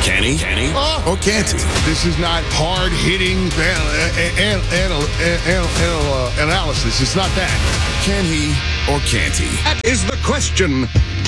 Can he? Or can't he? This is not hard-hitting analysis. It's not that. Can he or can't he? That is the question.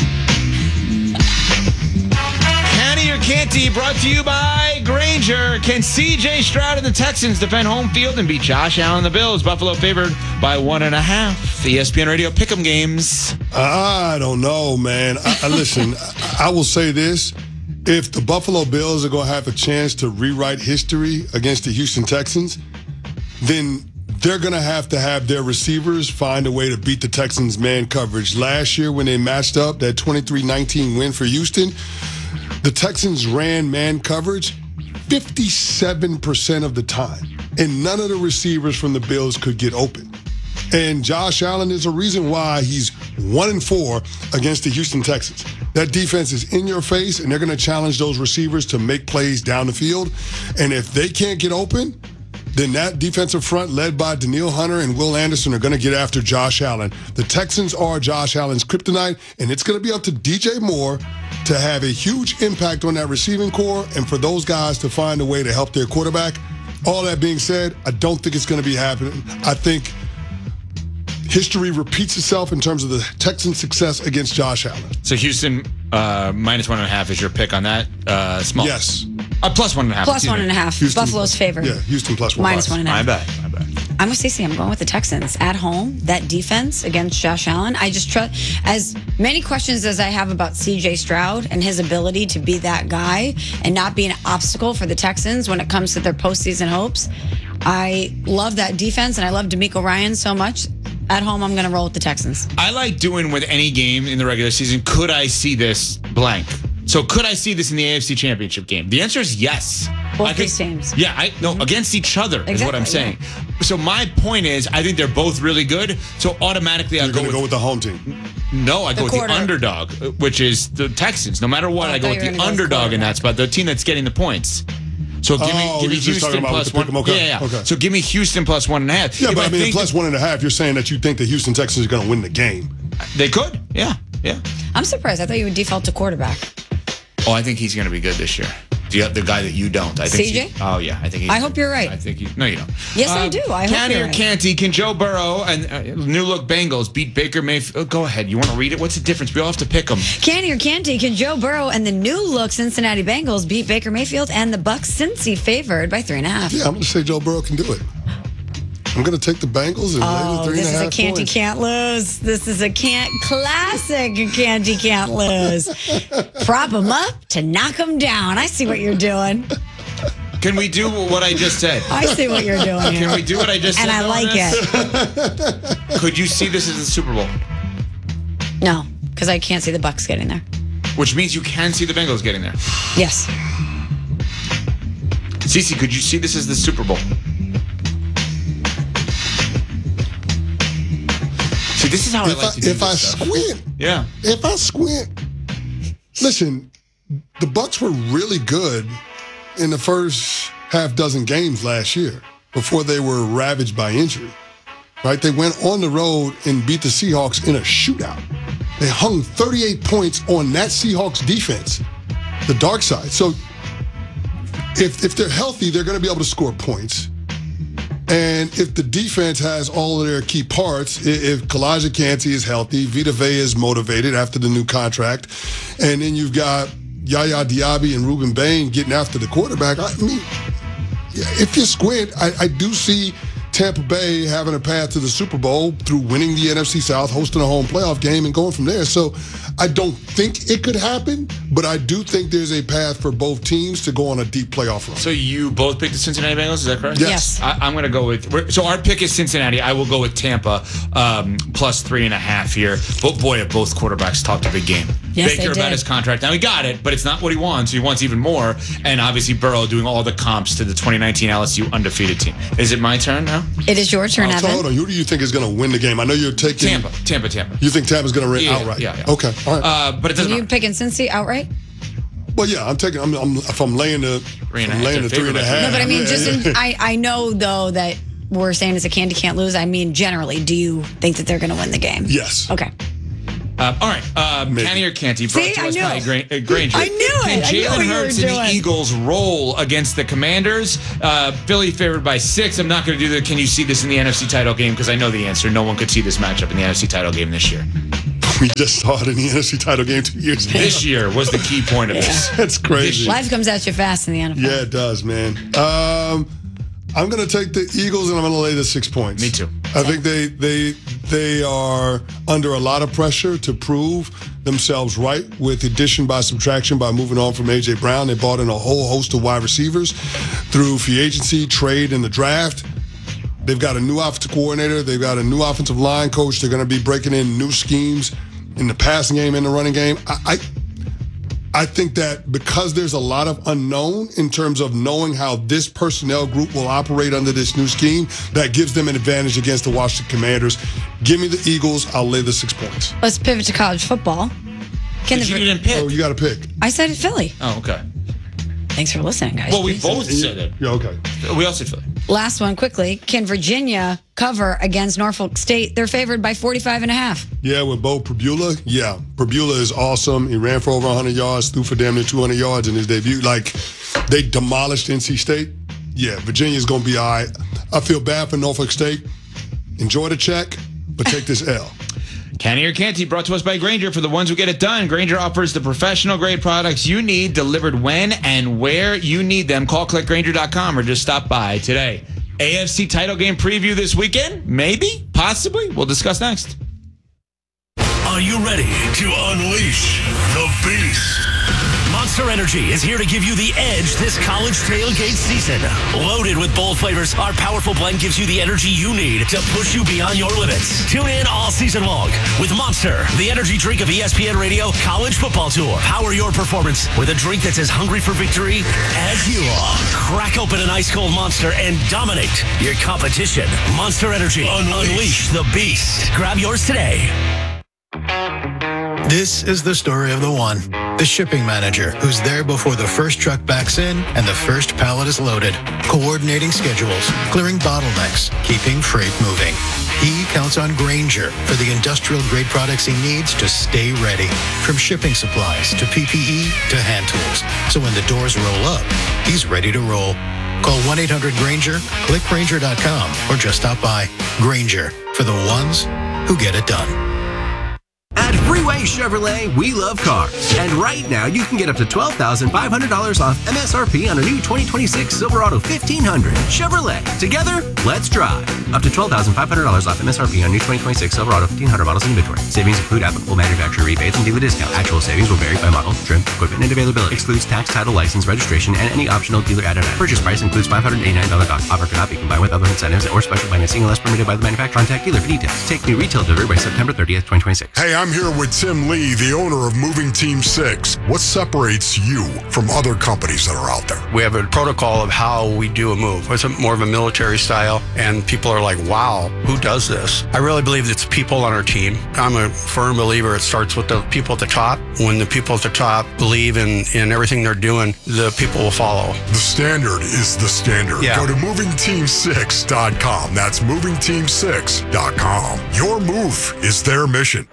Can he or can't he? Brought to you by Granger. Can C.J. Stroud and the Texans defend home field and beat Josh Allen and the Bills? Buffalo favored by 1.5. The ESPN Radio Pick'em games. I don't know, man. Listen, I will say this. If the Buffalo Bills are going to have a chance to rewrite history against the Houston Texans, then they're going to have their receivers find a way to beat the Texans' man coverage. Last year when they matched up, that 23-19 win for Houston, the Texans ran man coverage 57% of the time, and none of the receivers from the Bills could get open. And Josh Allen is a reason why he's 1-4 against the Houston Texans. That defense is in your face, and they're going to challenge those receivers to make plays down the field. And if they can't get open, then that defensive front led by Danielle Hunter and Will Anderson are going to get after Josh Allen. The Texans are Josh Allen's kryptonite, and it's going to be up to DJ Moore to have a huge impact on that receiving core and for those guys to find a way to help their quarterback. All that being said, I don't think it's going to be happening. I think history repeats itself in terms of the Texans' success against Josh Allen. So Houston minus 1.5 is your pick on that? Small. Yes. Plus 1.5. Plus 1.5. Houston, Buffalo's favored. Yeah, Houston plus 1.5. Minus 1.5. My bad. I'm with Stacey. I'm going with the Texans at home. That defense against Josh Allen. I just trust. As many questions as I have about C.J. Stroud and his ability to be that guy and not be an obstacle for the Texans when it comes to their postseason hopes, I love that defense and I love D'Amico Ryan so much. At home, I'm going to roll with the Texans. I like doing with any game in the regular season. Could I see this blank? So could I see this in the AFC Championship game? The answer is yes. Both these teams. Yeah, against each other is what I'm saying. Yeah. So my point is, I think they're both really good. So automatically I'll go with the home team. No, I go with the underdog, which is the Texans. No matter what, I go with the underdog in that spot, the team that's getting the points. So give me Houston plus 1. Okay. Yeah. Okay. So give me Houston plus 1.5. Yeah, but I mean, plus 1.5, you're saying that you think the Houston Texans are going to win the game. They could. Yeah. I'm surprised. I thought you would default to quarterback. Oh, I think he's going to be good this year. The guy that you don't. I think CJ? Oh, yeah. I think he's I hope you're right. I think he's... No, you don't. Yes, I do. I hope can you're or right. can't he? Can Joe Burrow and new look Bengals beat Baker Mayfield? Go ahead. You want to read it? What's the difference? We all have to pick them. Can he or can't he? Can Joe Burrow and the new look Cincinnati Bengals beat Baker Mayfield and the Bucs Cincy favored by 3.5? Yeah, I'm going to say Joe Burrow can do it. I'm going to take the Bengals and lay the 3.5 this is a can't he can't lose. This is a classic can't he can't lose. Prop him up to knock him down. I see what you're doing. Can we do what I just said? I see what you're doing here. Can we do what I just said? And I like it. Could you see this as the Super Bowl? No, because I can't see the Bucs getting there. Which means you can see the Bengals getting there. Yes. Cece, could you see this as the Super Bowl? See, this is how I like to do this. If I stuff. squint. Yeah. If I squint. Listen, the Bucs were really good in the first half dozen games last year before they were ravaged by injury. Right? They went on the road and beat the Seahawks in a shootout. They hung 38 points on that Seahawks defense, the dark side. So if they're healthy, they're going to be able to score points. And if the defense has all of their key parts, if Kalijah Kancey is healthy, Vita Vea is motivated after the new contract, and then you've got Yaya Diaby and Ruben Bain getting after the quarterback, I mean, if you squint, I do see Tampa Bay having a path to the Super Bowl through winning the NFC South, hosting a home playoff game, and going from there. So I don't think it could happen, but I do think there's a path for both teams to go on a deep playoff run. So you both picked the Cincinnati Bengals, is that correct? Yes. I'm going to go with... So our pick is Cincinnati. I will go with Tampa, plus 3.5 here. But boy, have both quarterbacks talked a big game. Yes, Baker about his contract. Now, he got it, but it's not what he wants. He wants even more. And obviously, Burrow doing all the comps to the 2019 LSU undefeated team. Is it my turn now? It is your turn, Evan. Hold on. Who do you think is going to win the game? I know you're taking... Tampa. You think Tampa's going to win outright? Yeah. Okay, all right. But it doesn't Are you matter. picking Cincy outright? Well, yeah, if I'm laying the 3.5. No, but I mean, I know, though, that we're saying it's a can't lose. I mean, generally, do you think that they're going to win the game? Yes. Okay. All right. Kenny or Canty brought See, to I us knew. by Granger. I knew it. Can I knew Jalen what you were Hurts and the doing. Eagles roll against the Commanders? Philly favored by 6. I'm not going to do that. Can you see this in the NFC title game? Because I know the answer. No one could see this matchup in the NFC title game this year. We just saw it in the NFC title game 2 years ago. This year was the key point of this. That's crazy. Life comes at you fast in the NFL. Yeah, it does, man. I'm going to take the Eagles, and I'm going to lay the 6 points. Me too. I think they are under a lot of pressure to prove themselves right with addition by subtraction by moving on from A.J. Brown. They brought in a whole host of wide receivers through free agency, trade, and the draft. They've got a new offensive coordinator. They've got a new offensive line coach. They're going to be breaking in new schemes in the passing game and the running game. I think that because there's a lot of unknown in terms of knowing how this personnel group will operate under this new scheme, that gives them an advantage against the Washington Commanders. Give me the Eagles. I'll lay the 6 points. Let's pivot to college football. But you didn't pick. Oh, you got to pick. I said Philly. Oh, okay. Thanks for listening, guys. Well, we both said it. Yeah, okay. We all said Philly. Last one quickly. Can Virginia cover against Norfolk State? They're favored by 45.5. Yeah, with Bo Pribula. Yeah, Pribula is awesome. He ran for over 100 yards, threw for damn near 200 yards in his debut. Like, they demolished NC State. Yeah, Virginia's going to be all right. I feel bad for Norfolk State. Enjoy the check, but take this L. Kenny or Canty brought to us by Granger. For the ones who get it done, Granger offers the professional grade products you need delivered when and where you need them. Call clickgranger.com or just stop by today. AFC title game preview this weekend? Maybe? Possibly? We'll discuss next. Are you ready to unleash the beast? Monster Energy is here to give you the edge this college tailgate season. Loaded with bold flavors, our powerful blend gives you the energy you need to push you beyond your limits. Tune in all season long with Monster, the energy drink of ESPN Radio College Football Tour. Power your performance with a drink that's as hungry for victory as you are. Crack open an ice-cold Monster and dominate your competition. Monster Energy. Unleash the beast. Grab yours today. This is the story of the one, the shipping manager, who's there before the first truck backs in and the first pallet is loaded, coordinating schedules, clearing bottlenecks, keeping freight moving. He counts on Granger for the industrial-grade products he needs to stay ready, from shipping supplies to PPE to hand tools. So when the doors roll up, he's ready to roll. Call 1-800-GRANGER, click Granger.com, or just stop by. Granger, for the ones who get it done. At Freeway Chevrolet, we love cars. And right now, you can get up to $12,500 off MSRP on a new 2026 Silverado 1500. Chevrolet. Together, let's drive. Up to $12,500 off MSRP on new 2026 Silverado 1500 models in inventory. Savings include applicable manufacturer rebates and dealer discount. Actual savings will vary by model, trim, equipment, and availability. Excludes tax, title, license, registration, and any optional dealer added on. Purchase price includes $589 dock. Offer cannot be combined with other incentives or special financing unless permitted by the manufacturer. Contact dealer for details. Take new retail delivery by September 30th, 2026. Hey, I'm here with Tim Lee, the owner of Moving Team 6. What separates you from other companies that are out there? We have a protocol of how we do a move. It's more of a military style, and people are like, wow, who does this? I really believe it's people on our team. I'm a firm believer it starts with the people at the top. When the people at the top believe in everything they're doing, the people will follow. The standard is the standard. Yeah. Go to movingteam6.com. That's movingteam6.com. Your move is their mission.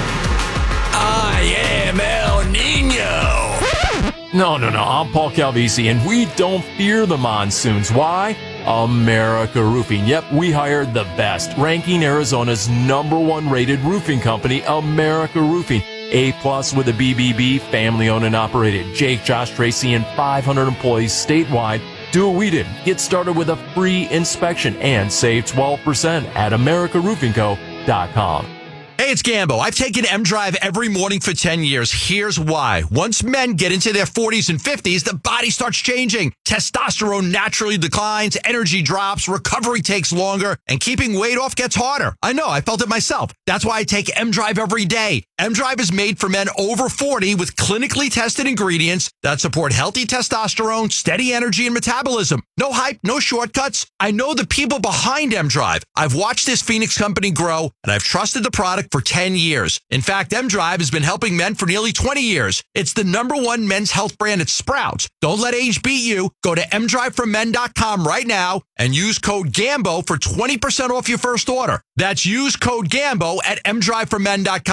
I am El Nino. No. I'm Paul Calvisi, and we don't fear the monsoons. Why? America Roofing. Yep, we hired the best, ranking Arizona's #1 rated roofing company, America Roofing. A+ with a BBB, family owned and operated. Jake, Josh, Tracy, and 500 employees statewide. Do what we did. Get started with a free inspection and save 12% at AmericaRoofingCo.com. Hey, it's Gambo. I've taken M-Drive every morning for 10 years. Here's why. Once men get into their 40s and 50s, the body starts changing. Testosterone naturally declines, energy drops, recovery takes longer, and keeping weight off gets harder. I know, I felt it myself. That's why I take M-Drive every day. M-Drive is made for men over 40 with clinically tested ingredients that support healthy testosterone, steady energy, and metabolism. No hype, no shortcuts. I know the people behind M-Drive. I've watched this Phoenix company grow, and I've trusted the product for 10 years. In fact, M-Drive has been helping men for nearly 20 years. It's the #1 men's health brand at Sprouts. Don't let age beat you. Go to mdriveformen.com right now and use code GAMBO for 20% off your first order. That's use code GAMBO at mdriveformen.com.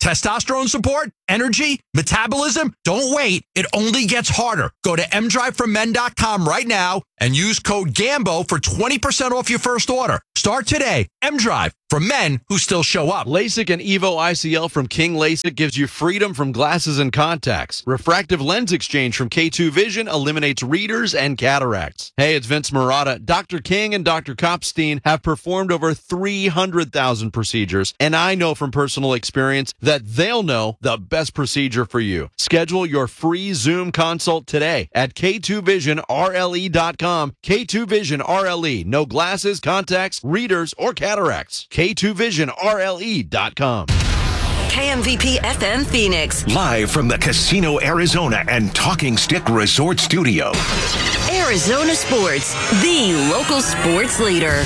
Testosterone support, energy, metabolism. Don't wait. It only gets harder. Go to mdriveformen.com right now and use code GAMBO for 20% off your first order. Start today. mDrive, for men who still show up. LASIK and EVO ICL from King LASIK gives you freedom from glasses and contacts. Refractive lens exchange from K2 Vision eliminates readers and cataracts. Hey, it's Vince Marotta. Dr. King and Dr. Kopstein have performed over 300,000 procedures, and I know from personal experience that they'll know the best procedure for you. Schedule your free Zoom consult today at K2VisionRLE.com. K2 Vision RLE. No glasses, contacts, readers, or cataracts. K2VisionRLE.com. KMVP FM Phoenix. Live from the Casino Arizona and Talking Stick Resort Studio. Arizona Sports, the local sports leader.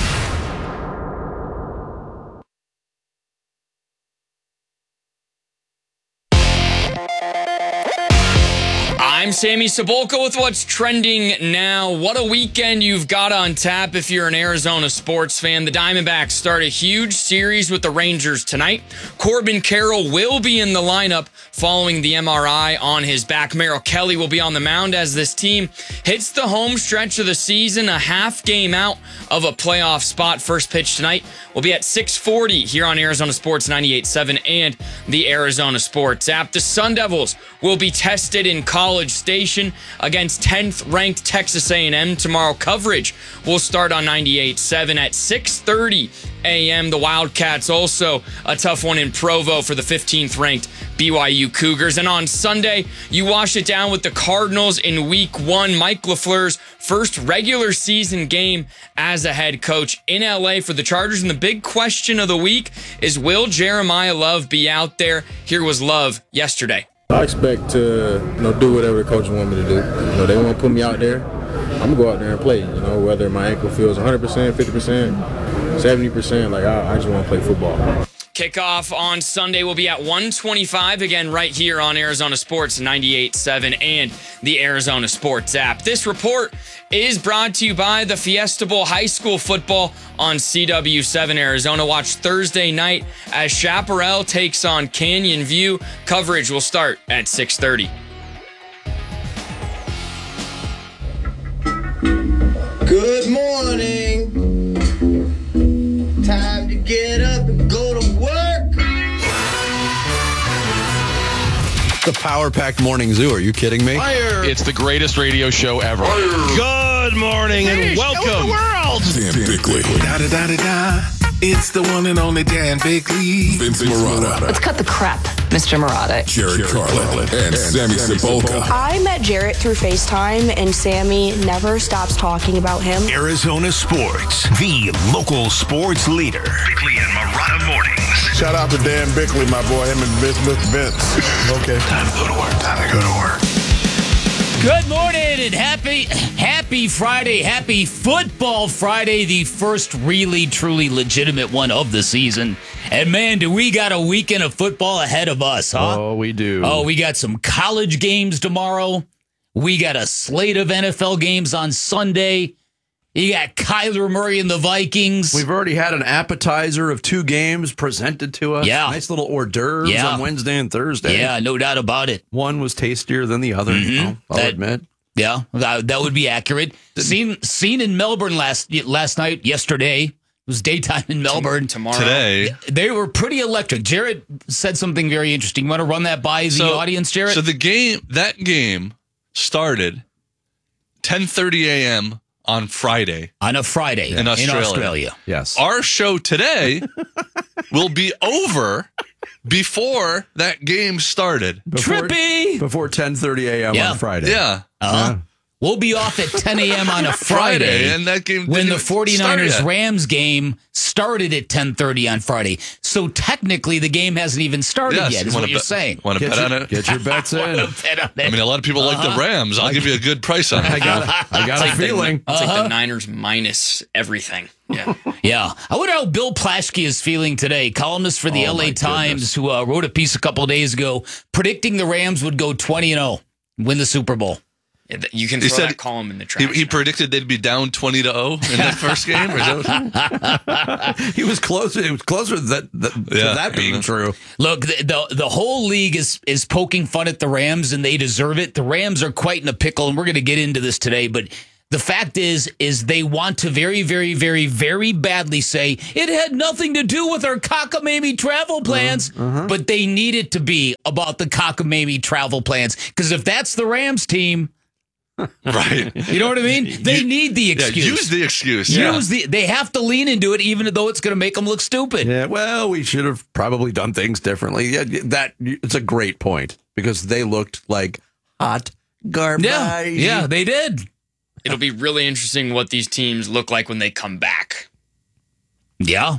I'm Sammy Cebulka with what's trending now. What a weekend you've got on tap if you're an Arizona sports fan. The Diamondbacks start a huge series with the Rangers tonight. Corbin Carroll will be in the lineup following the MRI on his back. Merrill Kelly will be on the mound as this team hits the home stretch of the season, a half game out of a playoff spot. First pitch tonight will be at 6:40 here on Arizona Sports 98.7 and the Arizona Sports app. The Sun Devils will be tested in College Station against 10th ranked Texas A&M tomorrow. Coverage will start on 98.7 at 6:30 a.m. The Wildcats also a tough one in Provo for the 15th ranked BYU Cougars. And on Sunday, you wash it down with the Cardinals in Week 1. Mike LaFleur's first regular season game as a head coach in LA for the Chargers. And the big question of the week is, will Jeremiah Love be out there? Here was Love yesterday. I expect to, do whatever the coaches want me to do. They want to put me out there. I'm going to go out there and play, whether my ankle feels 100%, 50%, 70%. I just want to play football. Kickoff on Sunday will be at 1:25, again right here on Arizona Sports 98.7 and the Arizona Sports app. This report is brought to you by the Fiesta Bowl High School football on CW7 Arizona. Watch Thursday night as Chaparral takes on Canyon View. Coverage will start at 6:30. Good morning. Time to get up and go to work. The Power Packed Morning Zoo. Are you kidding me? Fire. It's the greatest radio show ever. Fire. Good morning and welcome. The world. Dan Bickley. Da-da-da-da-da. It's the one and only Dan Bickley. Vince Marotta. Let's cut the crap, Mr. Marotta. Jared Carlin. And Sammy Cebulka. I met Jarrett through FaceTime, and Sammy never stops talking about him. Arizona Sports, the local sports leader. Bickley and Marotta mornings. Shout out to Dan Bickley, my boy. Him and Mr. Vince. Okay. Time to go to work. Time to go to work. Good morning and happy Friday. Happy Football Friday, the first really, truly legitimate one of the season. And man, do we got a weekend of football ahead of us, huh? Oh, we do. Oh, we got some college games tomorrow. We got a slate of NFL games on Sunday. You got Kyler Murray and the Vikings. We've already had an appetizer of 2 games presented to us. Yeah. Nice little hors d'oeuvres on Wednesday and Thursday. Yeah, no doubt about it. One was tastier than the other, I'll admit. Yeah, that would be accurate. Seen in Melbourne last night, yesterday. It was daytime in Melbourne. Tomorrow. Today. They were pretty electric. Jared said something very interesting. You want to run that by the audience, Jared? So that game started 10:30 a.m. on Friday. On a Friday in Australia. Yes. Our show today will be over before that game started. Trippy! Before 10:30 a.m. on Friday. Yeah. Uh-huh. We'll be off at 10 a.m. on a Friday. And that game when the 49ers-Rams game started at 10:30 on Friday. So technically the game hasn't even started yet, is what you're saying. Want to bet on it? Get your bets in. Bet on it. I mean, a lot of people like the Rams. I'll give you a good price on it. I got a feeling. It's like the Niners minus everything. Yeah. Yeah. I wonder how Bill Plaschke is feeling today. Columnist for the LA Times, who wrote a piece a couple of days ago predicting the Rams would go 20-0, win the Super Bowl. You can throw that column in the trash. He predicted they'd be down 20-0 in that first game. Or he was closer. It was closer to that being true. Look, the whole league is poking fun at the Rams, and they deserve it. The Rams are quite in a pickle, and we're going to get into this today. But the fact is they want to very, very, very, very badly say it had nothing to do with our cockamamie travel plans, but they need it to be about the cockamamie travel plans. Because if that's the Rams team. Right. You know what I mean? They need the excuse. Use the excuse. They have to lean into it, even though it's going to make them look stupid. Yeah, well, we should have probably done things differently. Yeah, it's a great point because they looked like hot garbage. Yeah, they did. It'll be really interesting what these teams look like when they come back. Yeah.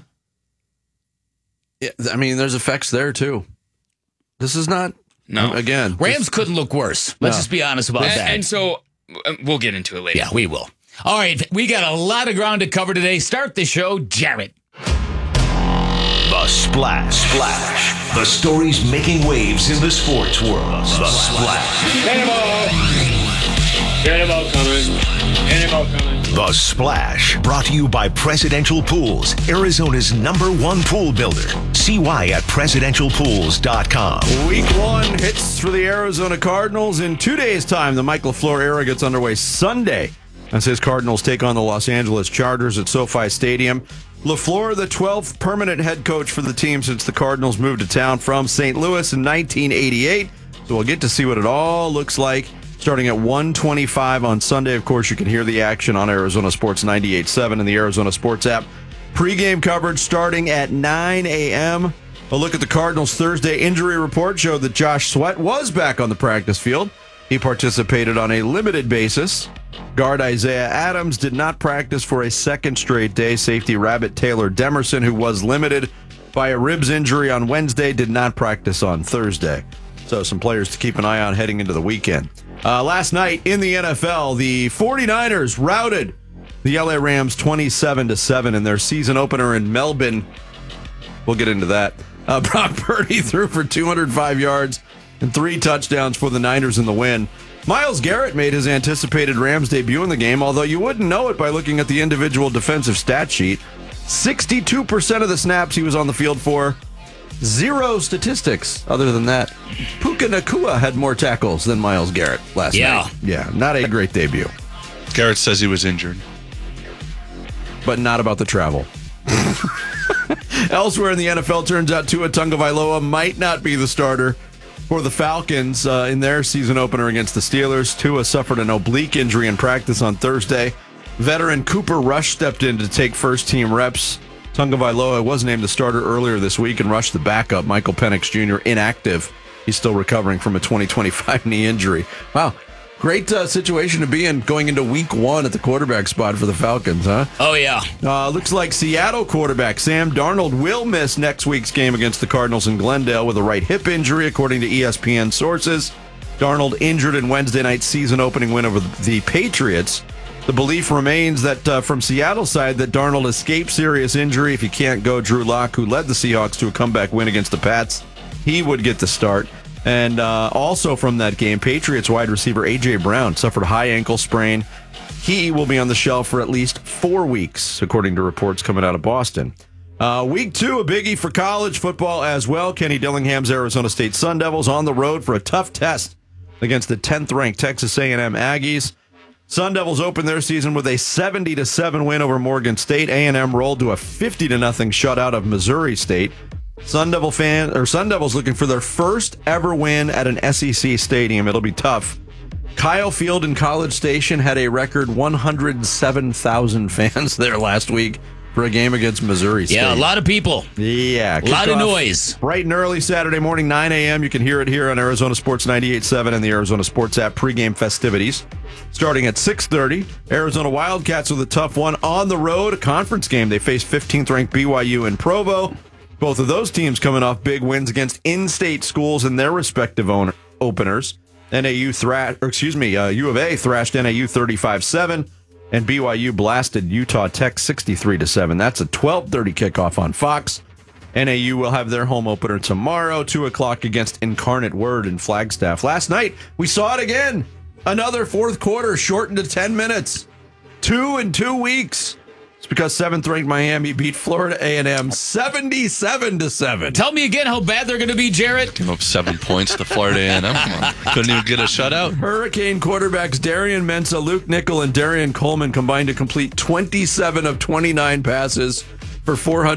I mean, there's effects there, too. This is not... No. Again. Rams couldn't look worse. Let's just be honest about that. And so we'll get into it later. Yeah, we will. All right, we got a lot of ground to cover today. Start the show, Jarrett. The Splash. The stories making waves in the sports world. The Splash. Cannonball coming. The Splash, brought to you by Presidential Pools, Arizona's #1 pool builder. See why at presidentialpools.com. Week 1 hits for the Arizona Cardinals. In 2 days' time, the Mike LaFleur era gets underway Sunday as his Cardinals take on the Los Angeles Chargers at SoFi Stadium. LaFleur, the 12th permanent head coach for the team since the Cardinals moved to town from St. Louis in 1988. So we'll get to see what it all looks like. Starting at 1:25 on Sunday. Of course, you can hear the action on Arizona Sports 98.7 and the Arizona Sports app. Pre-game coverage starting at 9 a.m. A look at the Cardinals' Thursday injury report showed that Josh Sweat was back on the practice field. He participated on a limited basis. Guard Isaiah Adams did not practice for a second straight day. Safety Rabbit Taylor Demerson, who was limited by a ribs injury on Wednesday, did not practice on Thursday. So some players to keep an eye on heading into the weekend. Last night in the NFL, the 49ers routed the LA Rams 27-7 in their season opener in Melbourne. We'll get into that. Brock Purdy threw for 205 yards and 3 touchdowns for the Niners in the win. Myles Garrett made his anticipated Rams debut in the game, although you wouldn't know it by looking at the individual defensive stat sheet. 62% of the snaps he was on the field for. 0 statistics other than that. Puka Nacua had more tackles than Myles Garrett last night. Yeah, not a great debut. Garrett says he was injured. But not about the travel. Elsewhere in the NFL, turns out Tua Tagovailoa might not be the starter for the Falcons in their season opener against the Steelers. Tua suffered an oblique injury in practice on Thursday. Veteran Cooper Rush stepped in to take first-team reps. Tagovailoa was named the starter earlier this week and rushed the backup, Michael Penix Jr., inactive. He's still recovering from a 2025 knee injury. Wow, great situation to be in going into week 1 at the quarterback spot for the Falcons, huh? Oh, yeah. Looks like Seattle quarterback Sam Darnold will miss next week's game against the Cardinals in Glendale with a right hip injury, according to ESPN sources. Darnold injured in Wednesday night's season opening win over the Patriots. The belief remains that from Seattle's side that Darnold escaped serious injury. If he can't go, Drew Lock, who led the Seahawks to a comeback win against the Pats, he would get the start. And also from that game, Patriots wide receiver A.J. Brown suffered a high ankle sprain. He will be on the shelf for at least 4 weeks, according to reports coming out of Boston. Week 2, a biggie for college football as well. Kenny Dillingham's Arizona State Sun Devils on the road for a tough test against the 10th-ranked Texas A&M Aggies. Sun Devils opened their season with a 70-7 win over Morgan State. A&M rolled to a 50-0 shutout of Missouri State. Sun Devils looking for their first ever win at an SEC stadium. It'll be tough. Kyle Field in College Station had a record 107,000 fans there last week for a game against Missouri State. Yeah, a lot of people. Yeah. A lot of noise. Bright and early Saturday morning, 9 a.m. You can hear it here on Arizona Sports 98.7 and the Arizona Sports app. Pregame festivities starting at 6:30. Arizona Wildcats with a tough one on the road. A conference game. They face 15th-ranked BYU in Provo. Both of those teams coming off big wins against in-state schools in their respective openers. U of A thrashed NAU 35-7. And BYU blasted Utah Tech 63-7. That's a 12:30 kickoff on Fox. NAU will have their home opener tomorrow, 2 o'clock against Incarnate Word in Flagstaff. Last night, we saw it again. Another fourth quarter shortened to 10 minutes. 2 in 2 weeks. It's because 7th-ranked Miami beat Florida A&M 77-7. Tell me again how bad they're going to be, Jarrett. Came up 7 points to Florida A&M. Come on. Couldn't even get a shutout. Hurricane quarterbacks Darian Mensah, Luke Nickel, and Darian Coleman combined to complete 27 of 29 passes for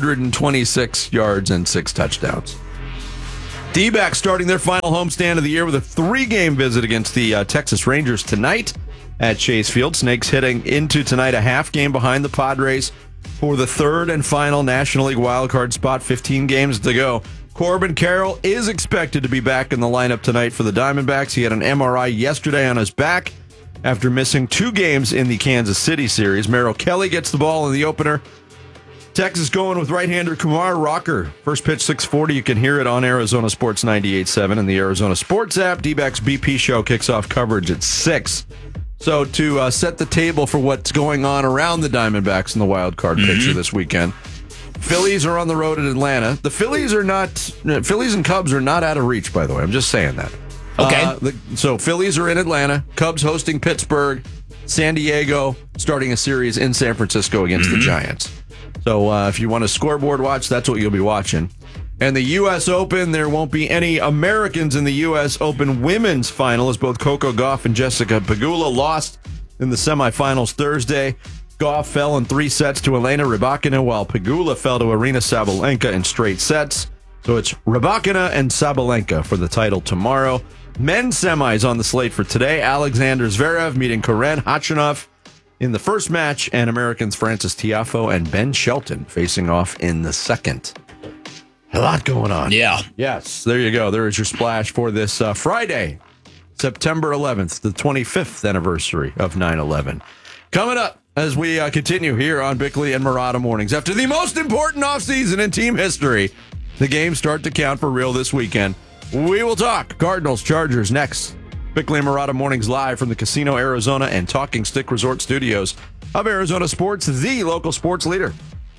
426 yards and 6 touchdowns. D-backs starting their final homestand of the year with a 3-game visit against the Texas Rangers tonight at Chase Field. Snakes hitting into tonight a half game behind the Padres for the 3rd and final National League wildcard spot. 15 games to go. Corbin Carroll is expected to be back in the lineup tonight for the Diamondbacks. He had an MRI yesterday on his back after missing 2 games in the Kansas City series. Merrill Kelly gets the ball in the opener. Texas going with right-hander Kumar Rocker. First pitch 6:40. You can hear it on Arizona Sports 98.7 and the Arizona Sports app. D-backs BP show kicks off coverage at 6. So to set the table for what's going on around the Diamondbacks in the wild card picture this weekend, Phillies are on the road at Atlanta. The Phillies and Cubs are not out of reach, by the way. I'm just saying that. Okay. So Phillies are in Atlanta. Cubs hosting Pittsburgh. San Diego starting a series in San Francisco against the Giants. So if you want a scoreboard watch, that's what you'll be watching. And the U.S. Open, there won't be any Americans in the U.S. Open women's final as both Coco Gauff and Jessica Pegula lost in the semifinals Thursday. Gauff fell in 3 sets to Elena Rybakina, while Pegula fell to Aryna Sabalenka in straight sets. So it's Rybakina and Sabalenka for the title tomorrow. Men's semis on the slate for today. Alexander Zverev meeting Karen Khachanov in the first match, and Americans Francis Tiafoe and Ben Shelton facing off in the second. A lot going on. Yeah. Yes, there you go. There is your splash for this Friday, September 11th, the 25th anniversary of 9/11. Coming up as we continue here on Bickley and Murata Mornings. After the most important offseason in team history, the games start to count for real this weekend. We will talk Cardinals, Chargers next. Bickley and Murata Mornings live from the Casino Arizona and Talking Stick Resort Studios of Arizona Sports, the local sports leader.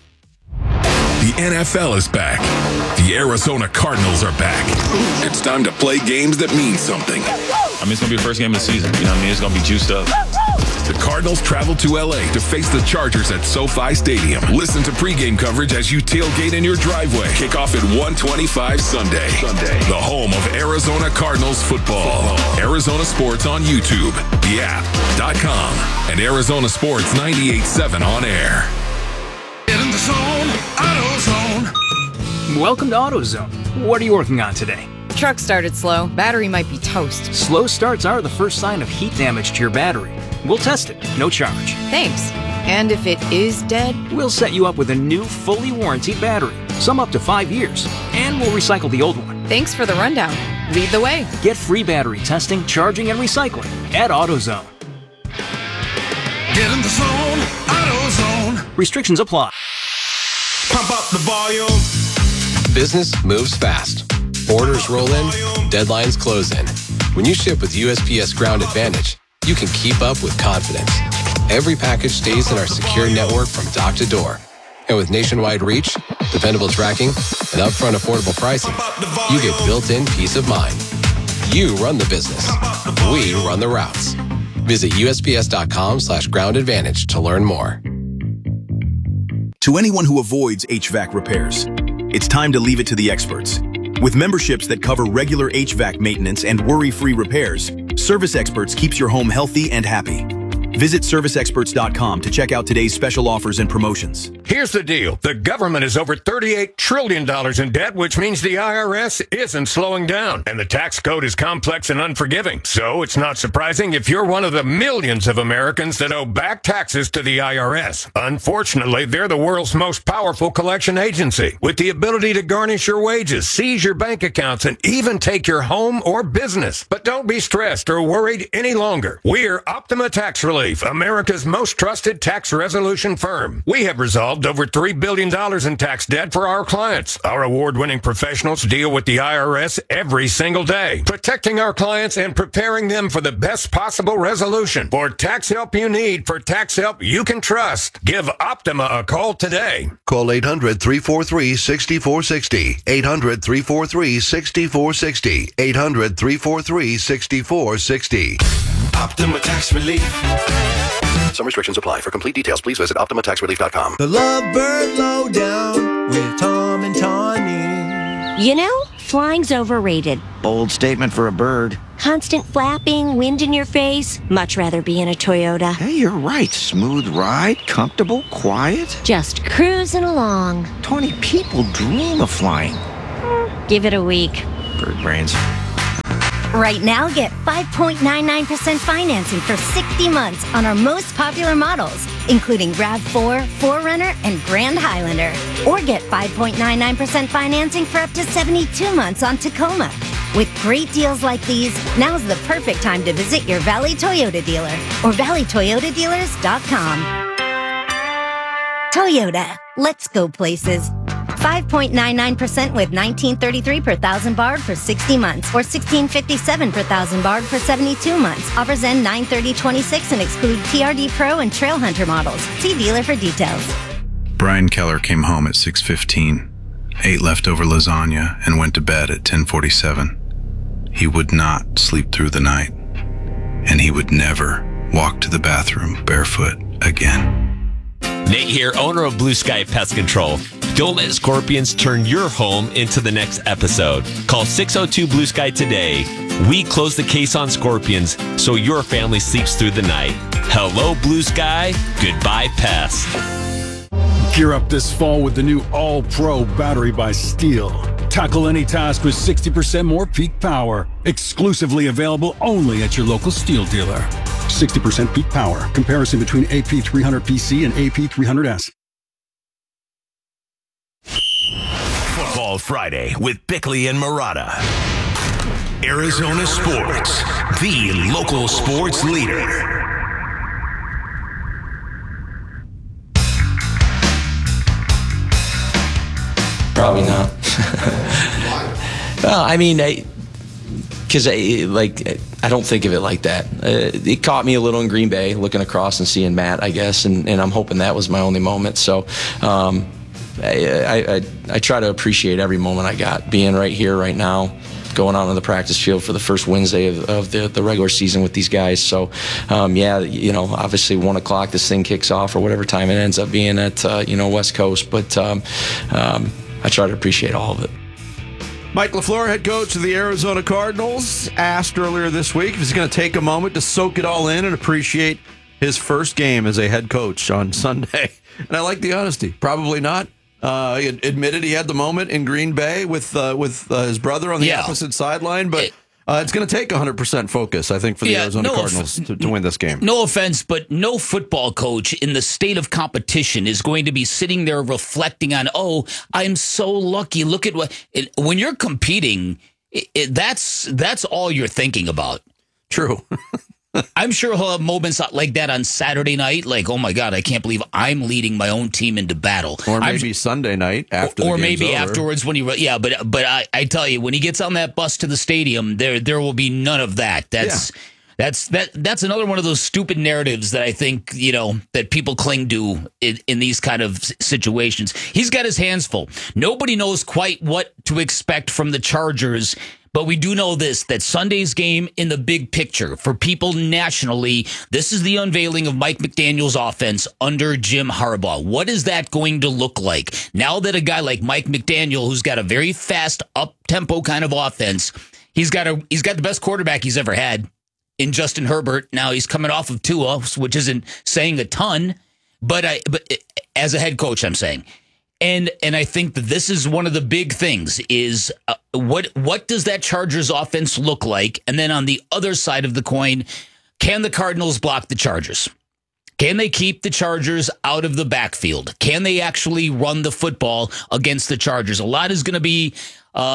The NFL is back. The Arizona Cardinals are back. It's time to play games that mean something. I mean, it's going to be the first game of the season. You know what I mean? It's going to be juiced up. The Cardinals travel to L.A. to face the Chargers at SoFi Stadium. Listen to pregame coverage as you tailgate in your driveway. Kickoff at 1:25 Sunday. The home of Arizona Cardinals football. Arizona Sports on YouTube, the app.com, and Arizona Sports 98.7 on air. Get in the zone, AutoZone. Welcome to AutoZone. What are you working on today? Truck started slow. Battery might be toast. Slow starts are the first sign of heat damage to your battery. We'll test it, no charge. Thanks. And if it is dead? We'll set you up with a new, fully warranted battery, some up to 5 years, and we'll recycle the old one. Thanks for the rundown. Lead the way. Get free battery testing, charging, and recycling at AutoZone. Get in the zone, AutoZone. Restrictions apply. Pump up the volume. Business moves fast. Orders roll in, deadlines close in. When you ship with USPS Ground Advantage, you can keep up with confidence. Every package stays in our secure network from dock to door. And with nationwide reach, dependable tracking, and upfront affordable pricing, you get built-in peace of mind. You run the business. We run the routes. Visit USPS.com/Ground Advantage to learn more. To anyone who avoids HVAC repairs, it's time to leave it to the experts. With memberships that cover regular HVAC maintenance and worry-free repairs, Service Experts keeps your home healthy and happy. Visit ServiceExperts.com to check out today's special offers and promotions. Here's the deal. The government is over $38 trillion in debt, which means the IRS isn't slowing down. And the tax code is complex and unforgiving. So it's not surprising if you're one of the millions of Americans that owe back taxes to the IRS. Unfortunately, they're the world's most powerful collection agency, with the ability to garnish your wages, seize your bank accounts, and even take your home or business. But don't be stressed or worried any longer. We're Optima Tax Relief. Relief, America's most trusted tax resolution firm. We have resolved over $3 billion in tax debt for our clients. Our award-winning professionals deal with the IRS every single day, protecting our clients and preparing them for the best possible resolution. For tax help you need, for tax help you can trust, give Optima a call today. Call 800-343-6460. 800-343-6460. 800-343-6460. Optima Tax Relief. Some restrictions apply. For complete details, please visit OptimaTaxRelief.com. The Lovebird Lowdown with Tom and Tawny. You know, flying's overrated. Bold statement for a bird. Constant flapping, wind in your face. Much rather be in a Toyota. Hey, you're right. Smooth ride, comfortable, quiet. Just cruising along. 20 people dream of flying. Give it a week. Bird brains. Right now, get 5.99% financing for 60 months on our most popular models, including RAV4, 4Runner, and Grand Highlander. Or get 5.99% financing for up to 72 months on Tacoma. With great deals like these, now's the perfect time to visit your Valley Toyota dealer or valleytoyotadealers.com. Toyota, let's go places. 5.99% with $19.33 per thousand borrowed for 60 months or $16.57 per thousand borrowed for 72 months. Offers end 9/30/26 and exclude TRD Pro and Trail Hunter models. See dealer for details. Brian Keller came home at 6:15, ate leftover lasagna, and went to bed at 10:47. He would not sleep through the night, and he would never walk to the bathroom barefoot again. Nate here, owner of Blue Sky Pest Control. Don't let scorpions turn your home into the next episode. Call 602 Blue Sky today. We close the case on scorpions so your family sleeps through the night. Hello, Blue Sky. Goodbye, pests. Gear up this fall with the new All-Pro battery by Steel. Tackle any task with 60% more peak power. Exclusively available only at your local Steel dealer. 60% peak power. Comparison between AP300PC and AP300S. Football Friday with Bickley and Murata. Arizona Sports, the local sports leader. Probably not. Well, I mean, because I don't think of it like that. It caught me a little in Green Bay, looking across and seeing Matt, I guess, and I'm hoping that was my only moment. So I try to appreciate every moment I got, being right here, right now, going out on the practice field for the first Wednesday of the regular season with these guys. So, obviously 1 o'clock this thing kicks off, or whatever time it ends up being at, West Coast. But I try to appreciate all of it. Mike LaFleur, head coach of the Arizona Cardinals, asked earlier this week if he's going to take a moment to soak it all in and appreciate his first game as a head coach on Sunday. And I like the honesty. Probably not. He admitted he had the moment in Green Bay with his brother on the opposite sideline, but it's going to take 100% focus, I think, for the Arizona Cardinals to win this game. No offense, but no football coach in the state of competition is going to be sitting there reflecting on, I'm so lucky. Look at when you're competing, that's all you're thinking about. True. I'm sure he'll have moments like that on Saturday night, like, oh my God, I can't believe I'm leading my own team into battle. Or maybe Sunday night after the game's maybe over. afterwards when but I tell you, when he gets on that bus to the stadium, there will be none of that. That's another one of those stupid narratives that I think, that people cling to in these kind of situations. He's got his hands full. Nobody knows quite what to expect from the Chargers. But we do know this, that Sunday's game in the big picture for people nationally, this is the unveiling of Mike McDaniel's offense under Jim Harbaugh. What is that going to look like? Now that a guy like Mike McDaniel, who's got a very fast, up-tempo kind of offense, he's got the best quarterback he's ever had in Justin Herbert. Now he's coming off of Tua, which isn't saying a ton, but as a head coach, I'm saying. And I think that this is one of the big things is what does that Chargers offense look like? And then on the other side of the coin, can the Cardinals block the Chargers? Can they keep the Chargers out of the backfield? Can they actually run the football against the Chargers? A lot is going to be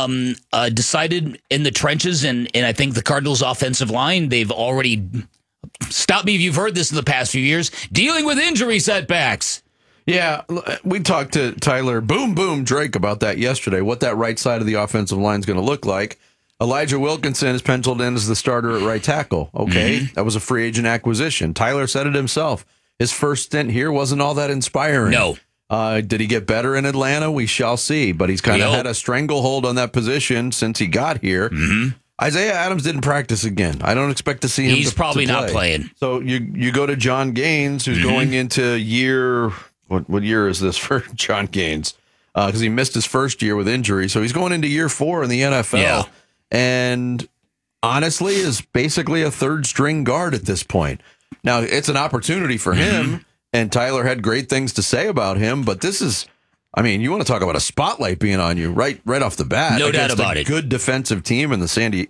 decided in the trenches, and I think the Cardinals offensive line, they've already stop me if you've heard this in the past few years, dealing with injury setbacks. Yeah, we talked to Tyler Boom Drake about that yesterday, what that right side of the offensive line is going to look like. Elijah Wilkinson is penciled in as the starter at right tackle. Okay, that was a free agent acquisition. Tyler said it himself. His first stint here wasn't all that inspiring. No. Did he get better in Atlanta? We shall see. But he's kind of had a stranglehold on that position since he got here. Isaiah Adams didn't practice again. I don't expect to see him. He's probably not playing. So you go to John Gaines, who's going into year. What year is this for John Gaines? Because he missed his first year with injury. So he's going into year 4 in the NFL. Yeah. And honestly is basically a third string guard at this point. Now, it's an opportunity for him, and Tyler had great things to say about him, but this is, I mean, you want to talk about a spotlight being on you right off the bat. No doubt about it. Good defensive team in the San Diego,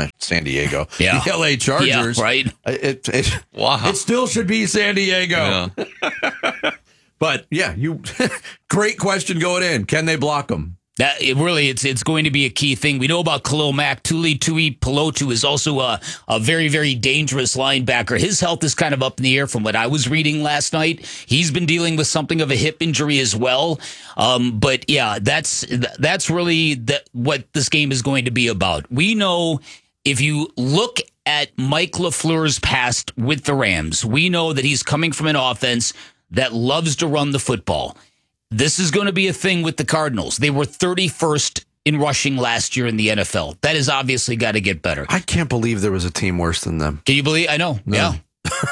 Yeah. the LA Chargers. Yeah, right. It still should be San Diego. Yeah. But yeah, great question going in. Can they block them? It's going to be a key thing. We know about Khalil Mack. Tuli Pelotu is also a very, very dangerous linebacker. His health is kind of up in the air from what I was reading last night. He's been dealing with something of a hip injury as well. But yeah, that's really what this game is going to be about. We know if you look at Mike LaFleur's past with the Rams, we know that he's coming from an offense that loves to run the football. This is going to be a thing with the Cardinals. They were 31st in rushing last year in the NFL. That has obviously got to get better. I can't believe there was a team worse than them. Can you believe? I know. No. Yeah.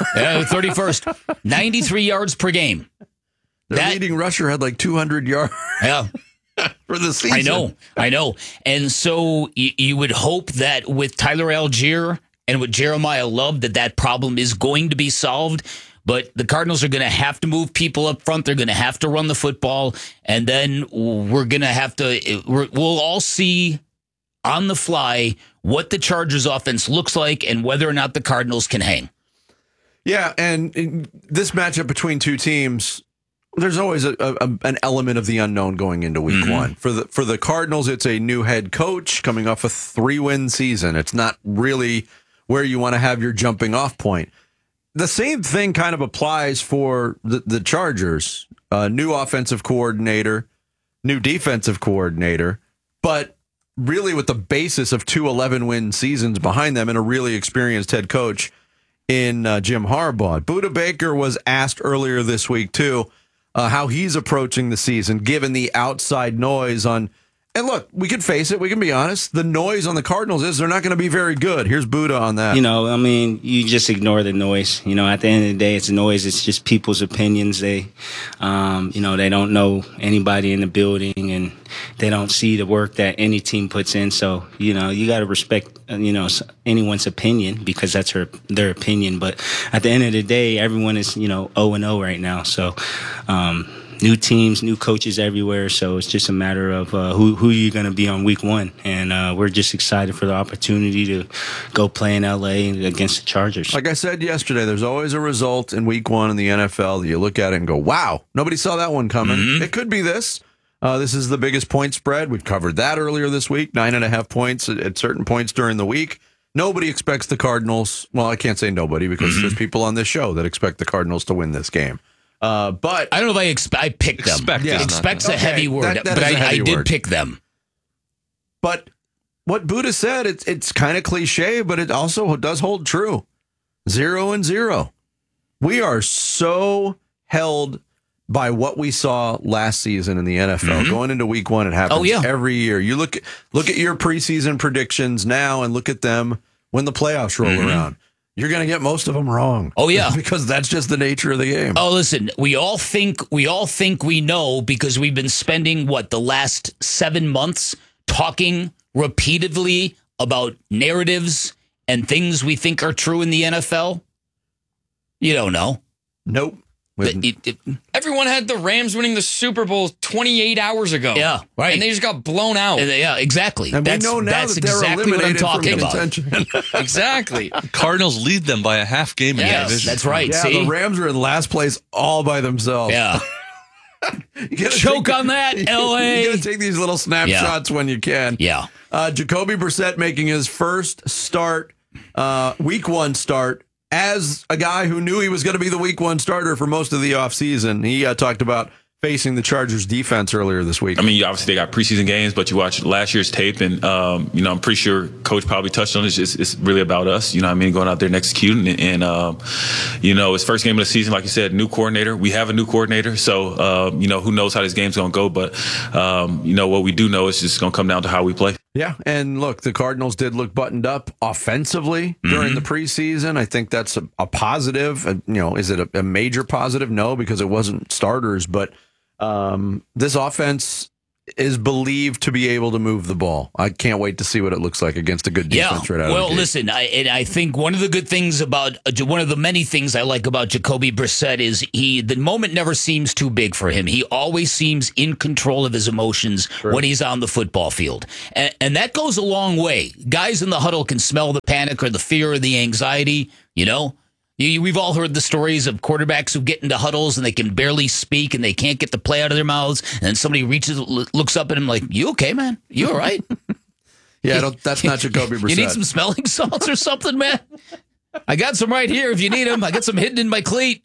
31st. 93 yards per game. Their leading rusher had like 200 yards. Yeah. For the season. I know. And so you would hope that with Tyler Algier and with Jeremiah Love that problem is going to be solved. But the Cardinals are going to have to move people up front. They're going to have to run the football. And then we're going to have to, we'll all see on the fly what the Chargers offense looks like and whether or not the Cardinals can hang. Yeah. And this matchup between two teams, there's always an element of the unknown going into week one. For the Cardinals, it's a new head coach coming off a 3-win season. It's not really where you want to have your jumping off point. The same thing kind of applies for the Chargers. New offensive coordinator, new defensive coordinator, but really with the basis of 2 11-win seasons behind them and a really experienced head coach in Jim Harbaugh. Budda Baker was asked earlier this week, too, how he's approaching the season, given the outside noise on... And look, we can face it. We can be honest. The noise on the Cardinals is they're not going to be very good. Here's Budda on that. You just ignore the noise. At the end of the day, it's noise. It's just people's opinions. They don't know anybody in the building, and they don't see the work that any team puts in. So, you got to respect, anyone's opinion because that's their opinion. But at the end of the day, everyone is, 0-0 right now. So, new teams, new coaches everywhere, so it's just a matter of who you're going to be on week one. And we're just excited for the opportunity to go play in L.A. against the Chargers. Like I said yesterday, there's always a result in week one in the NFL that you look at it and go, wow, nobody saw that one coming. It could be this. This is the biggest point spread. We've covered that earlier this week, 9.5 points at certain points during the week. Nobody expects the Cardinals. Well, I can't say nobody because there's people on this show that expect the Cardinals to win this game. But I don't know if I picked them. Expect's a heavy word, but I did pick them. But what Budda said, it's kind of cliche, but it also does hold true. 0-0. We are so held by what we saw last season in the NFL. Going into week one, it happens every year. You look at your preseason predictions now and look at them when the playoffs roll around. You're going to get most of them wrong. Oh, yeah. Because that's just the nature of the game. Oh, listen, we all think we know because we've been spending, the last 7 months talking repeatedly about narratives and things we think are true in the NFL? You don't know. Nope. Everyone had the Rams winning the Super Bowl 28 hours ago. Yeah, right. And they just got blown out. Yeah, exactly. And we know now that they're exactly what I'm talking about. Exactly. Cardinals lead them by a half game in the division. That's right. Yeah, See? the Rams are in last place all by themselves. Yeah. Choke on that, L.A. You got to take these little snapshots when you can. Yeah. Jacoby Brissett making his first start, week one start as a guy who knew he was going to be the week one starter for most of the offseason, he talked about facing the Chargers defense earlier this week. I mean, obviously they got preseason games, but you watch last year's tape, and I'm pretty sure Coach probably touched on it. It's really about us, going out there and executing. And his first game of the season, like you said, new coordinator. We have a new coordinator, so who knows how this game's going to go. But what we do know is just going to come down to how we play. Yeah, and look, the Cardinals did look buttoned up offensively during the preseason. I think that's a positive. Is it a major positive? No, because it wasn't starters, but this offense is believed to be able to move the ball. I can't wait to see what it looks like against a good defense right out of the gate. Listen, I think one of the good things about one of the many things I like about Jacoby Brissett is the moment never seems too big for him. He always seems in control of his emotions when he's on the football field. And that goes a long way. Guys in the huddle can smell the panic or the fear or the anxiety, We've all heard the stories of quarterbacks who get into huddles and they can barely speak and they can't get the play out of their mouths. And then somebody looks up at him like, "You okay, man? You all right?" Yeah, that's not Jacoby Brissett. You need some smelling salts or something, man? I got some right here if you need them. I got some hidden in my cleat.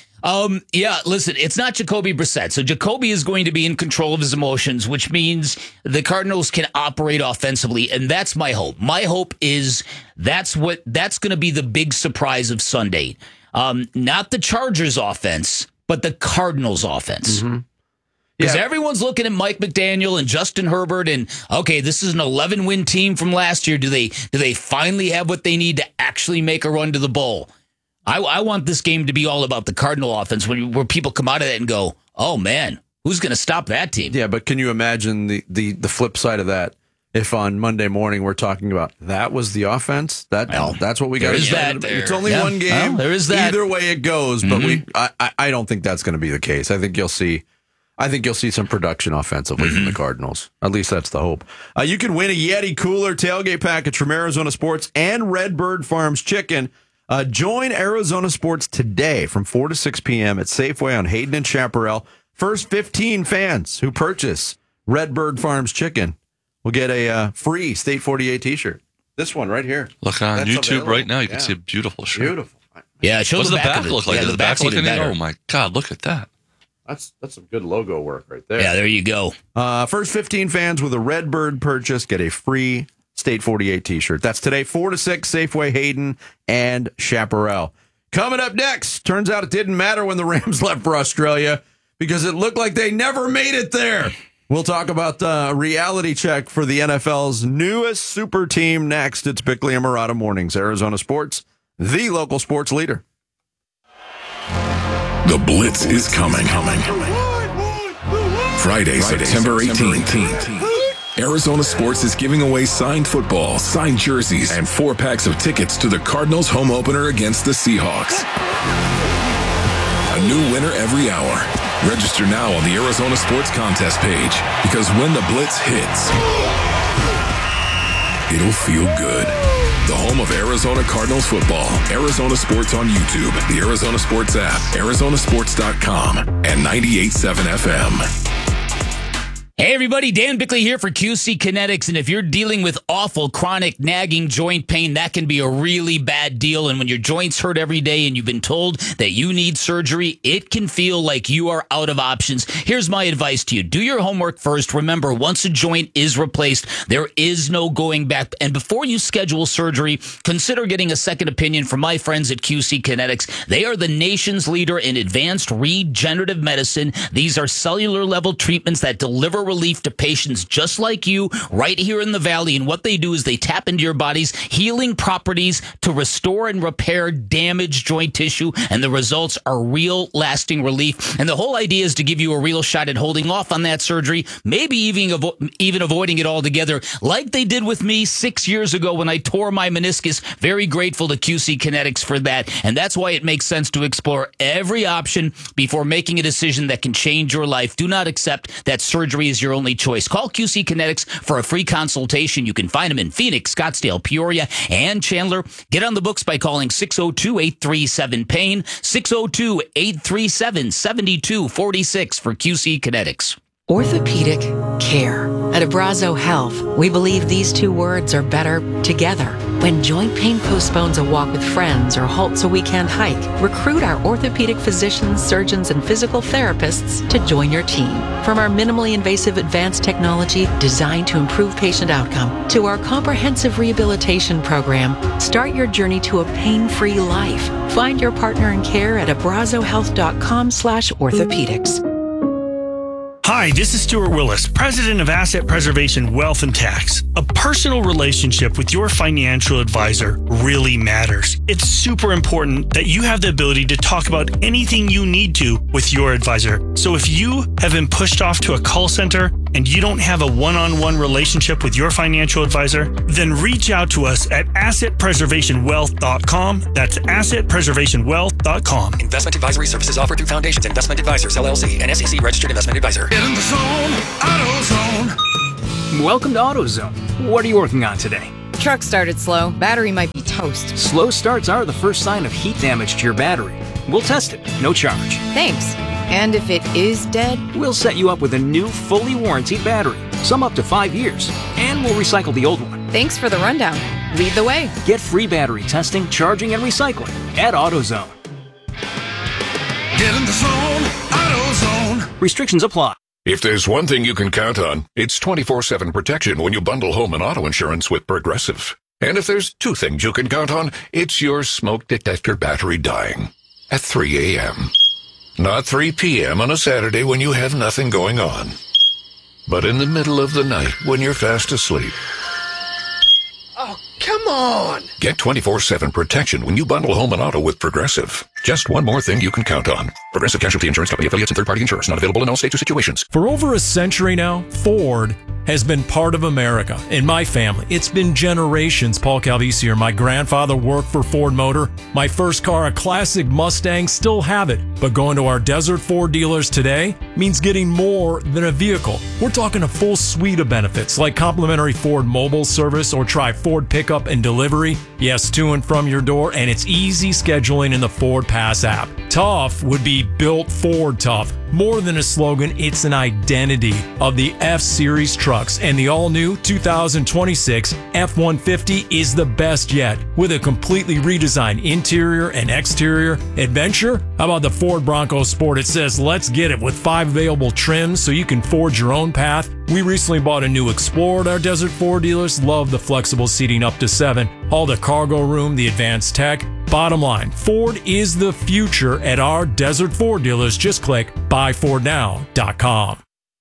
Listen, it's not Jacoby Brissett. So Jacoby is going to be in control of his emotions, which means the Cardinals can operate offensively. And that's my hope. My hope is that's going to be the big surprise of Sunday. Not the Chargers offense, but the Cardinals offense. Because everyone's looking at Mike McDaniel and Justin Herbert and, okay, this is an 11-win team from last year. Do they finally have what they need to actually make a run to the bowl? I want this game to be all about the Cardinal offense where people come out of it and go, oh, man, who's going to stop that team? Yeah, but can you imagine the flip side of that? If on Monday morning we're talking about that was the offense, that's what we got. It's only one game. There is that. Either way it goes, but I don't think that's going to be the case. I think you'll see some production offensively from the Cardinals. At least that's the hope. You can win a Yeti Cooler tailgate package from Arizona Sports and Redbird Farms Chicken. Join Arizona Sports today from 4 to 6 p.m. at Safeway on Hayden and Chaparral. First 15 fans who purchase Redbird Farms Chicken will get a free State 48 t-shirt. This one right here. Look on YouTube right now. You can see a beautiful shirt. Beautiful. Yeah, show the back look like. Does the back look any? Oh, my God. Look at that. That's some good logo work right there. Yeah, there you go. First 15 fans with a Redbird purchase get a free State 48 t-shirt. That's today, 4 to 6, Safeway, Hayden, and Chaparral. Coming up next, turns out it didn't matter when the Rams left for Australia because it looked like they never made it there. We'll talk about the reality check for the NFL's newest super team next. It's Bickley and Marotta Mornings, Arizona Sports, the local sports leader. The Blitz is coming. Friday, September 18th. Arizona Sports is giving away signed football, signed jerseys, and 4 packs of tickets to the Cardinals home opener against the Seahawks. A new winner every hour. Register now on the Arizona Sports contest page, because when the Blitz hits, it'll feel good. The home of Arizona Cardinals football. Arizona Sports on YouTube, the Arizona Sports app, Arizonasports.com, and 98.7 FM. Hey everybody, Dan Bickley here for QC Kinetics, and if you're dealing with awful chronic nagging joint pain, that can be a really bad deal, and when your joints hurt every day and you've been told that you need surgery, it can feel like you are out of options. Here's my advice to you. Do your homework first. Remember, once a joint is replaced, there is no going back, and before you schedule surgery, consider getting a second opinion from my friends at QC Kinetics. They are the nation's leader in advanced regenerative medicine. These are cellular-level treatments that deliver relief to patients just like you right here in the Valley. And what they do is they tap into your body's healing properties to restore and repair damaged joint tissue. And the results are real lasting relief. And the whole idea is to give you a real shot at holding off on that surgery, maybe even avoiding it altogether, like they did with me 6 years ago when I tore my meniscus. Very grateful to QC Kinetics for that. And that's why it makes sense to explore every option before making a decision that can change your life. Do not accept that surgery is your only choice. Call QC Kinetics for a free consultation. You can find them in Phoenix, Scottsdale, Peoria, and Chandler. Get on the books by calling 602-837-PAIN, 602-837-7246 for QC Kinetics. Orthopedic care. At Abrazo Health, we believe these two words are better together. When joint pain postpones a walk with friends or halts a weekend hike, recruit our orthopedic physicians, surgeons, and physical therapists to join your team. From our minimally invasive advanced technology designed to improve patient outcome to our comprehensive rehabilitation program, start your journey to a pain-free life. Find your partner in care at abrazohealth.com/orthopedics. Hi, this is Stuart Willis, President of Asset Preservation Wealth and Tax. A personal relationship with your financial advisor really matters. It's super important that you have the ability to talk about anything you need to with your advisor. So if you have been pushed off to a call center and you don't have a one-on-one relationship with your financial advisor, then reach out to us at assetpreservationwealth.com. That's assetpreservationwealth.com. Investment advisory services offered through Foundations Investment Advisors, LLC, an SEC registered investment advisor. Get in the zone, AutoZone. Welcome to AutoZone. What are you working on today? Truck started slow. Battery might be toast. Slow starts are the first sign of heat damage to your battery. We'll test it, no charge. Thanks. And if it is dead? We'll set you up with a new, fully warranted battery, some up to 5 years, and we'll recycle the old one. Thanks for the rundown. Lead the way. Get free battery testing, charging, and recycling at AutoZone. Get in the zone, AutoZone. Restrictions apply. If there's one thing you can count on, it's 24/7 protection when you bundle home and auto insurance with Progressive. And if there's two things you can count on, it's your smoke detector battery dying at 3 a.m. Not 3 p.m. on a Saturday when you have nothing going on, but in the middle of the night when you're fast asleep. Oh, come on. Get 24/7 protection when you bundle home and auto with Progressive. Just one more thing you can count on. Progressive Casualty Insurance Company, affiliates, and third-party insurers. Not available in all states or situations. For over a century now, Ford has been part of America. In my family, it's been generations. Paul Calvisier, my grandfather, worked for Ford Motor. My first car, a classic Mustang, still have it. But going to our Desert Ford dealers today means getting more than a vehicle. We're talking a full suite of benefits like complimentary Ford mobile service or try Ford pickup and delivery. Yes, to and from your door, and it's easy scheduling in the Ford Pass app. Tough would be built Ford tough. More than a slogan, it's an identity of the F-Series trucks, and the all-new 2026 F-150 is the best yet. With a completely redesigned interior and exterior adventure, how about the Ford Bronco Sport? It says, let's get it, with 5 available trims so you can forge your own path. We recently bought a new Explorer at our Desert Ford dealers. Love the flexible seating up to 7. All the cargo room, the advanced tech. Bottom line, Ford is the future at our Desert Ford dealers. Just click buyfordnow.com.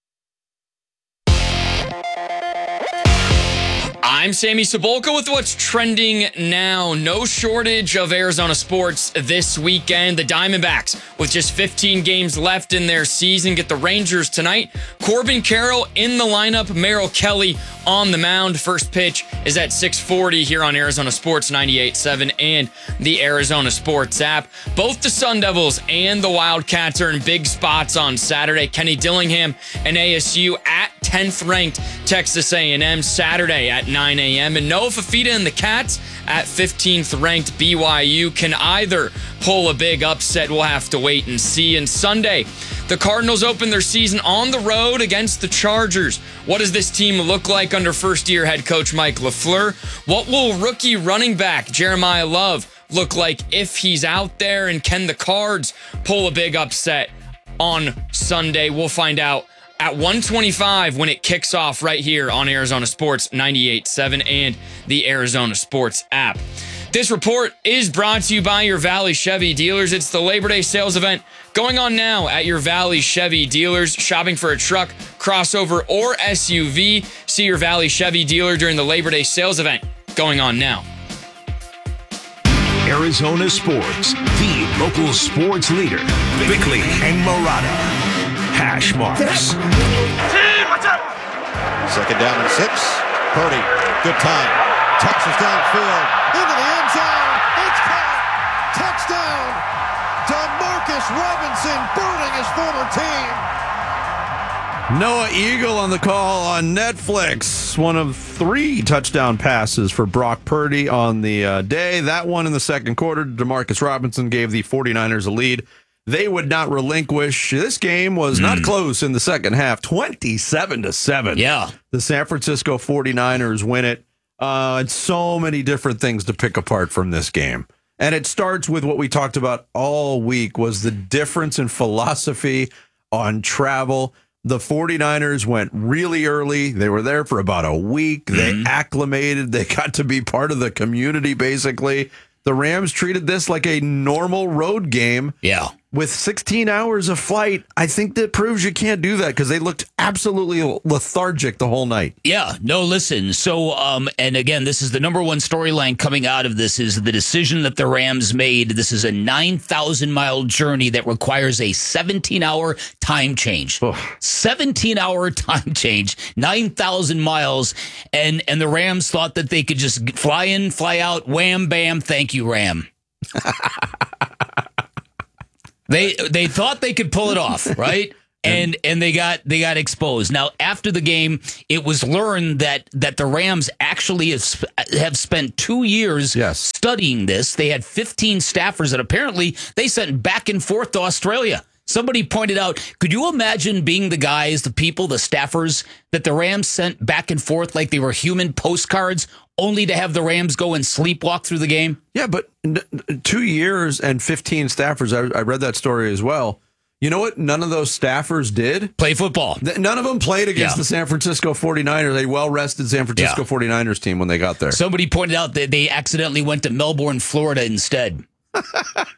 I'm Sammy Cebulka with what's trending now. No shortage of Arizona sports this weekend. The Diamondbacks, with just 15 games left in their season, get the Rangers tonight. Corbin Carroll in the lineup. Merrill Kelly on the mound. First pitch is at 6:40 here on Arizona Sports 98.7 and the Arizona Sports app. Both the Sun Devils and the Wildcats are in big spots on Saturday. Kenny Dillingham and ASU at 10th ranked Texas A&M Saturday at 9 a.m. And Noah Fafita and the Cats at 15th ranked BYU. Can either pull a big upset? We'll have to wait and see. And Sunday, the Cardinals open their season on the road against the Chargers. What does this team look like under first-year head coach Mike LaFleur? What will rookie running back Jeremiah Love look like if he's out there? And can the Cards pull a big upset on Sunday? We'll find out at 1:25 when it kicks off right here on Arizona Sports 98.7 and the Arizona Sports app. This report is brought to you by your Valley Chevy dealers. It's the Labor Day sales event going on now at your Valley Chevy dealers. Shopping for a truck, crossover, or SUV, see your Valley Chevy dealer during the Labor Day sales event going on now. Arizona Sports, the local sports leader. Bickley and Murata. Hash marks. What's up? Second down and 6. Purdy, good time. Tosses downfield into the end zone. It's caught. Noah Touchdown. Demarcus Robinson booting his former team. Noah Eagle on the call on Netflix. One of 3 touchdown passes for Brock Purdy on the day. That one in the second quarter. Demarcus Robinson gave the 49ers a lead they would not relinquish. This game was not close in the second half, 27-7. Yeah. The San Francisco 49ers win it. And so many different things to pick apart from this game. And it starts with what we talked about all week was the difference in philosophy on travel. The 49ers went really early. They were there for about a week. They acclimated. They got to be part of the community, basically. The Rams treated this like a normal road game. Yeah. With 16 hours of flight, I think that proves you can't do that because they looked absolutely lethargic the whole night. Yeah, no, listen. So, and again, this is the number one storyline coming out of this is the decision that the Rams made. This is a 9,000-mile journey that requires a 17-hour time change. 17-hour time change, 9,000 miles. And the Rams thought that they could just fly in, fly out, wham, bam, thank you, Ram. They thought they could pull it off, right? And they got exposed. Now, after the game, it was learned that the Rams actually have spent 2 years studying this. They had 15 staffers that apparently they sent back and forth to Australia. Somebody pointed out, could you imagine being the guys, the people, the staffers that the Rams sent back and forth like they were human postcards, only to have the Rams go and sleepwalk through the game? Yeah, but 2 years and 15 staffers. I read that story as well. You know what none of those staffers did? Play football. None of them played against the San Francisco 49ers. A well-rested San Francisco 49ers team when they got there. Somebody pointed out that they accidentally went to Melbourne, Florida instead.